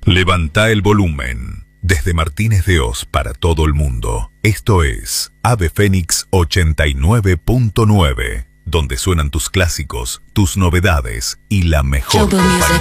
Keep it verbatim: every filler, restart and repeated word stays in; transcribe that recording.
Levanta el volumen. Desde Martínez de Oz para todo el mundo. Esto es Ave Fénix ochenta y nueve punto nueve, donde suenan tus clásicos, tus novedades y la mejor compañía.